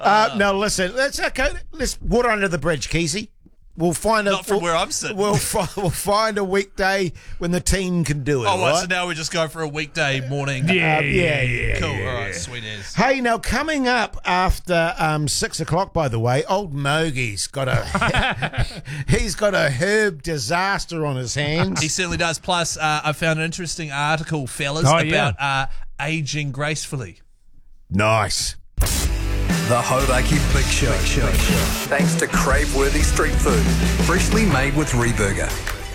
No, listen, that's okay. Let's water under the bridge, Keezy. We'll find Not from where I'm sitting. We'll find a weekday when the team can do it. Oh, right, right? so now we just go for a weekday morning. Yeah. Cool, all right, sweet as. Hey, now coming up after 6 o'clock, by the way, old Mogie's got he's got a herb disaster on his hands. He certainly does. Plus, I found an interesting article, fellas, about aging gracefully. Nice. The Hodaki Big Show. Thanks to crave-worthy street food, freshly made with Reburger.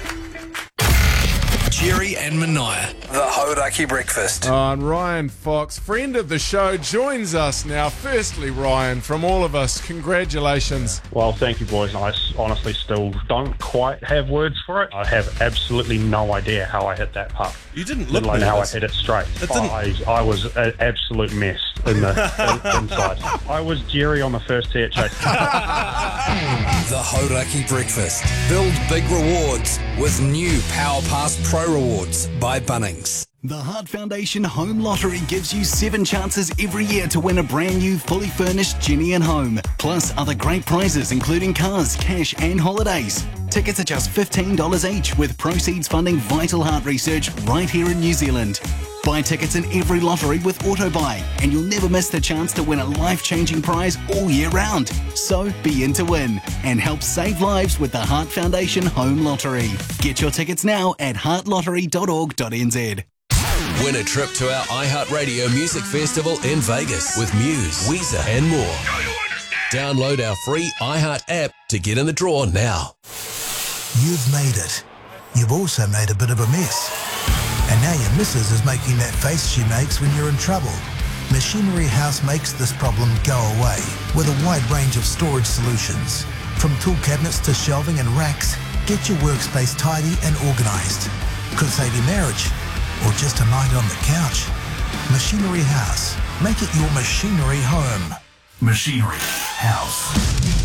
Jerry and Mania. The Hodaki Breakfast. And Ryan Fox, friend of the show, joins us now. Firstly, Ryan, from all of us, congratulations. Well, thank you, boys. I honestly still don't quite have words for it. I have absolutely no idea how I hit that putt. You didn't look like how I nervous. hit it straight. I was an absolute mess in the inside. I was Jerry on the first tee at Chase. The Hodaki Breakfast. Build big rewards with new Power Pass Pro Rewards by Bunnings. The Heart Foundation Home Lottery gives you 7 chances every year to win a brand new fully furnished Genie and Home, plus other great prizes including cars, cash and holidays. Tickets are just $15 each, with proceeds funding vital heart research right here in New Zealand. Buy tickets in every lottery with AutoBuy, and you'll never miss the chance to win a life-changing prize all year round. So be in to win and help save lives with the Heart Foundation Home Lottery. Get your tickets now at heartlottery.org.nz. Win a trip to our iHeartRadio Music Festival in Vegas with Muse, Weezer and more. Download our free iHeart app to get in the draw now. You've made it. You've also made a bit of a mess. And now your missus is making that face she makes when you're in trouble. Machinery House makes this problem go away with a wide range of storage solutions. From tool cabinets to shelving and racks, get your workspace tidy and organised. Could save your marriage or just a night on the couch. Machinery House. Make it your machinery home. Machinery House.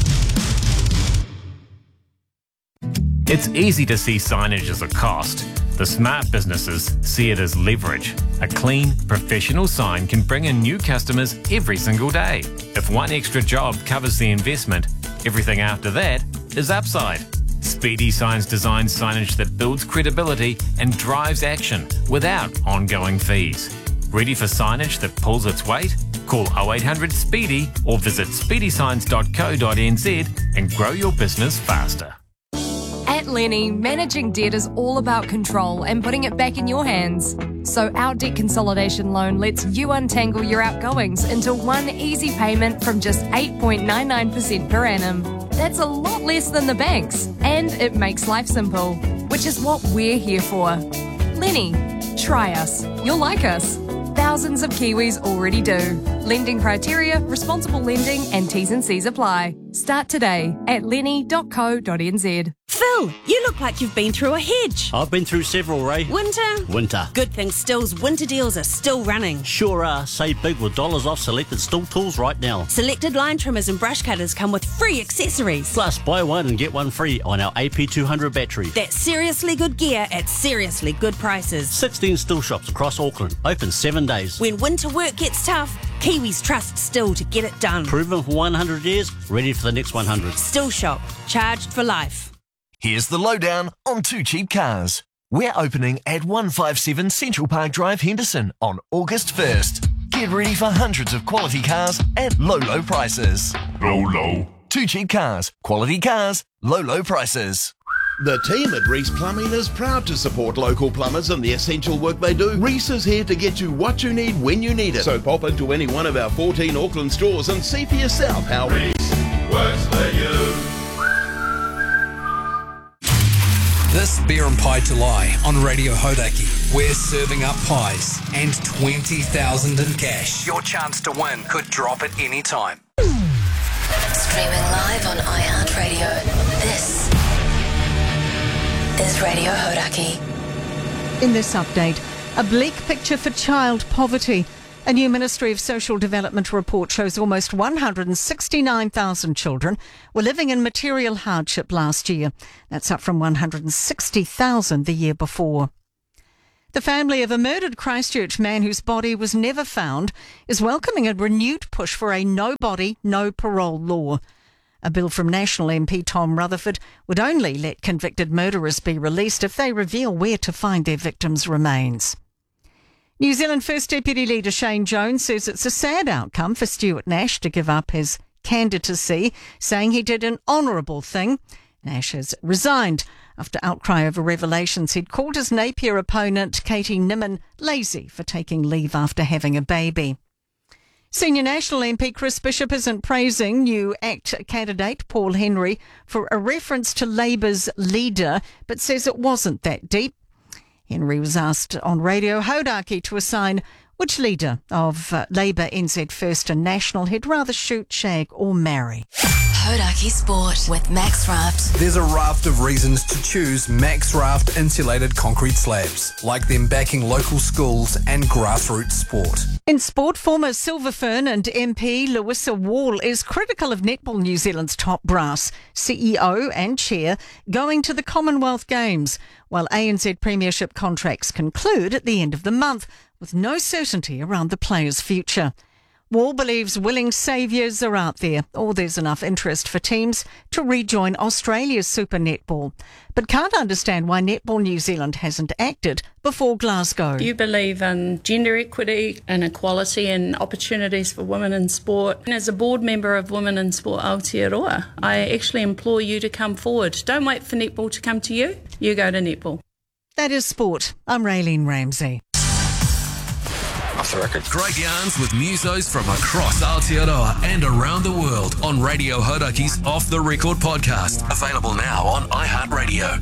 It's easy to see signage as a cost. The smart businesses see it as leverage. A clean, professional sign can bring in new customers every single day. If one extra job covers the investment, everything after that is upside. Speedy Signs designs signage that builds credibility and drives action without ongoing fees. Ready for signage that pulls its weight? Call 0800 SPEEDY or visit speedysigns.co.nz and grow your business faster. At Lenny, managing debt is all about control and putting it back in your hands. So our debt consolidation loan lets you untangle your outgoings into one easy payment from just 8.99% per annum. That's a lot less than the banks, and it makes life simple, which is what we're here for. Lenny, try us. You'll like us. Thousands of Kiwis already do. Lending criteria, responsible lending and T's and C's apply. Start today at lenny.co.nz. Phil, you look like you've been through a hedge. I've been through several, Ray. Winter. Good thing Still's winter deals are still running. Sure are. Save big with dollars off selected Still tools right now. Selected line trimmers and brush cutters come with free accessories. Plus, buy one and get one free on our AP200 battery. That's seriously good gear at seriously good prices. 16 Still shops across Auckland. Open 7 days. When winter work gets tough, Kiwis trust Still to get it done. Proven for 100 years, ready for the next 100. Still shop. Charged for life. Here's the lowdown on Too Cheap Cars. We're opening at 157 Central Park Drive, Henderson on August 1st. Get ready for hundreds of quality cars at low prices. Low. Too Cheap Cars. Quality cars, low prices. The team at Reese Plumbing is proud to support local plumbers and the essential work they do. Reese is here to get you what you need when you need it. So pop into any one of our 14 Auckland stores and see for yourself how Reese works for you. This Beer and Pie July on Radio Hodaki. We're serving up pies and 20,000 in cash. Your chance to win could drop at any time. Streaming live on iHeartRadio. This is Radio Hodaki. In this update, a bleak picture for child poverty. A new Ministry of Social Development report shows almost 169,000 children were living in material hardship last year. That's up from 160,000 the year before. The family of a murdered Christchurch man whose body was never found is welcoming a renewed push for a no-body, no-parole law. A bill from National MP Tom Rutherford would only let convicted murderers be released if they reveal where to find their victims' remains. New Zealand First Deputy Leader Shane Jones says it's a sad outcome for Stuart Nash to give up his candidacy, saying he did an honourable thing. Nash has resigned after outcry over revelations he'd called his Napier opponent Katie Nimmin lazy for taking leave after having a baby. Senior National MP Chris Bishop isn't praising new ACT candidate Paul Henry for a reference to Labour's leader, but says it wasn't that deep. Henry was asked on Radio Hodaki to assign which leader of Labour, NZ First and National he'd rather shoot, shag or marry. Hodaki Sport with Max Raft. There's a raft of reasons to choose Max Raft insulated concrete slabs, like them backing local schools and grassroots sport. In sport, former Silver Fern and MP Louisa Wall is critical of Netball New Zealand's top brass, CEO and chair, going to the Commonwealth Games, while ANZ Premiership contracts conclude at the end of the month, with no certainty around the players' future. Wall believes willing saviours are out there, or there's enough interest for teams to rejoin Australia's Super Netball, but can't understand why Netball New Zealand hasn't acted before Glasgow. You believe in gender equity and equality and opportunities for women in sport. And as a board member of Women in Sport Aotearoa, I actually implore you to come forward. Don't wait for netball to come to you. You go to netball. That is sport. I'm Raylene Ramsey. Off the record. Great yarns with musos from across Aotearoa and around the world on Radio Hodaki's Off the Record podcast. Available now on iHeartRadio.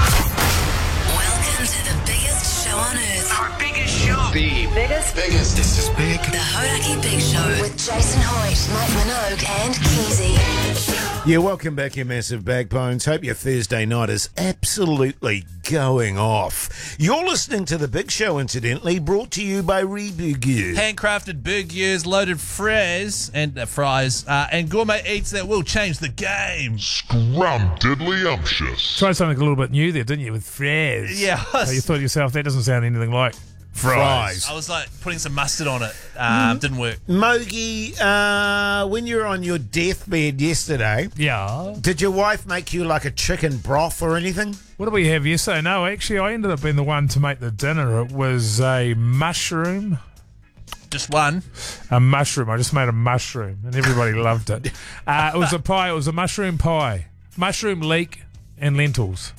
Welcome to the biggest show on earth. Our biggest show. The biggest. This is big. The Hodaki Big Show with Jason Hoyt, Mike Minogue and Keezy. Yeah, welcome back, you massive bagbones. Hope your Thursday night is absolutely going off. You're listening to The Big Show, incidentally, brought to you by Reburger. Handcrafted burgers, loaded fries and gourmet eats that will change the game. Scrum-diddly-umptious. Tried something a little bit new there, didn't you, with fries? Yeah. So you thought to yourself, that doesn't sound anything like fries. I was like putting some mustard on it. Didn't work. Mogi, when you were on your deathbed yesterday, did your wife make you like a chicken broth or anything? What did we have yesterday? No, actually, I ended up being the one to make the dinner. It was a mushroom. Just one? A mushroom. I just made a mushroom, and everybody loved it. It was a pie. It was a mushroom pie. Mushroom leek and lentils.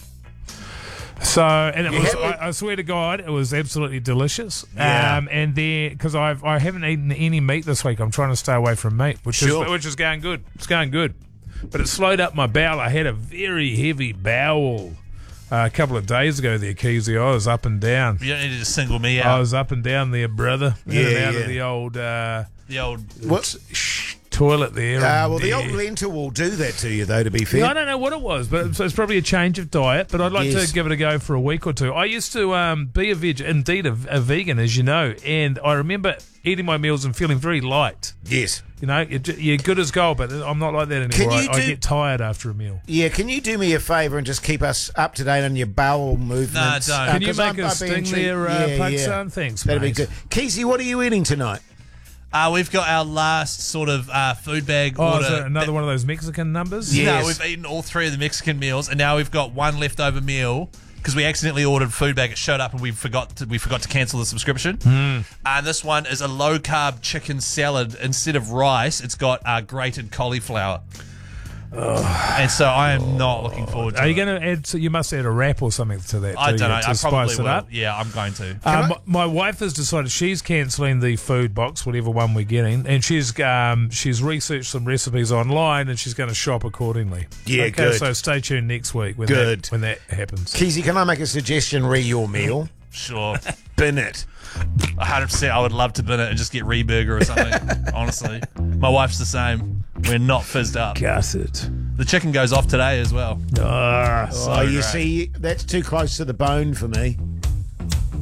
So, and it was, I swear to God, it was absolutely delicious. Yeah. And then, because I haven't eaten any meat this week, I'm trying to stay away from meat, which is going good. It's going good. But it slowed up my bowel. I had a very heavy bowel a couple of days ago there, Keezy. I was up and down. You don't need to just single me out. I was up and down there, brother. In and out of the old toilet there. The old lentil will do that to you, though, to be fair. Yeah, I don't know what it was, but it's probably a change of diet, but I'd like to give it a go for a week or two. I used to be a vegan, as you know, and I remember eating my meals and feeling very light. Yes. You know, you're good as gold, but I'm not like that anymore. I get tired after a meal. Yeah, can you do me a favour and just keep us up to date on your bowel movements? No, don't. Can you make a sting there, Pakistan? Thanks, That'd mate. be good. Keezy, what are you eating tonight? We've got our last sort of food bag order. Is it another one of those Mexican numbers? Yes. No, we've eaten all three of the Mexican meals, and now we've got one leftover meal because we accidentally ordered food bag. It showed up, and we forgot to cancel the subscription. And this one is a low carb chicken salad. Instead of rice, it's got grated cauliflower. And so I am not looking forward to it. Are you going to add? So you must add a wrap or something to that. I don't know. I probably spice will. it up. Yeah, I'm going to. My wife has decided she's cancelling the food box, whatever one we're getting, and she's researched some recipes online, and she's going to shop accordingly. Yeah, okay, good. So stay tuned next week when that happens. Keezy, can I make a suggestion re your meal? Sure. Bin it. 100%. I would love to bin it and just get Reburger or something. Honestly, my wife's the same. We're not fizzed up. Gas it. The chicken goes off today as well. You see, that's too close to the bone for me.